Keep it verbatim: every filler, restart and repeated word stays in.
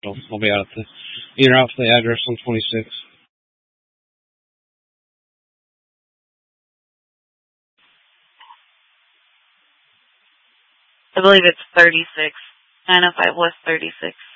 I'll, I'll be out at the either out for the address on twenty-six. I believe it's thirty-six. nine oh five West thirty-six.